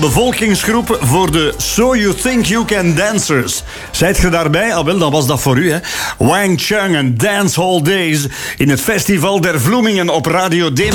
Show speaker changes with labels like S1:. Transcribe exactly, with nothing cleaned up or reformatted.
S1: bevolkingsgroep voor de So You Think You Can Dancers. Zijt je daarbij? Ah wel, dan was dat voor u, hè. Wang Chung en Dance Hall Days in het Festival der Vloemingen op Radio D.